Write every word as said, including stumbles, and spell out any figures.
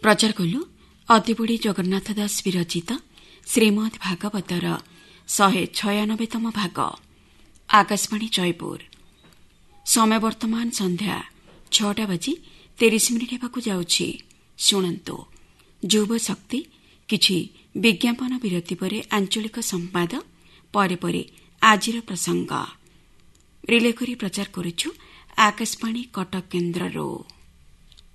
ପ୍ରଚାର କଲୁ ଅତିବୁଢ଼ୀ ଜଗନ୍ନାଥ ଦାସ ବିରଚିତ ଶ୍ରୀମଦ୍ ଭାଗବତର ଶହେ ଛୟାନବେତମ ଭାଗ। ଆକାଶବାଣୀ ଜୟପୁର। ସମୟ ବର୍ତ୍ତମାନ ସନ୍ଧ୍ୟା ଛଅଟା ବାଜି ତିରିଶ ମିନିଟ୍ ହେବାକୁ ଯାଉଛି। ଶୁଣନ୍ତୁ ଯୁବ ଶକ୍ତି, କିଛି ବିଜ୍ଞାପନ ବିରତି ପରେ ଆଞ୍ଚଳିକ ସମ୍ବାଦ, ପରେ ପରେ ଆଜିର ପ୍ରସଙ୍ଗ। ରିଲେ କରି ପ୍ରଚାର କରୁଛୁ ଆକାଶବାଣୀ କଟକ କେନ୍ଦ୍ରରୁ।